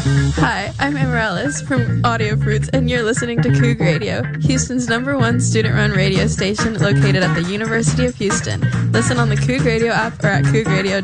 Hi, I'm Amaryllis from Audio Fruits, and you're listening to Coug Radio, Houston's #1 student-run radio station located at the University of Houston. Listen on the Coug Radio app or at cougradio.org.